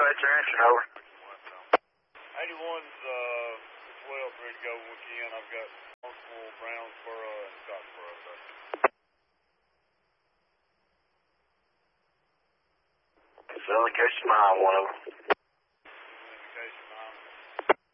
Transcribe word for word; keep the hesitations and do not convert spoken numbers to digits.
dispatcher answering, over. eighty-one's uh, twelve, ready to go when we can. I've got multiple Brownsboro and Scottsboro, sir. It's indication nine, one over. Indication nine.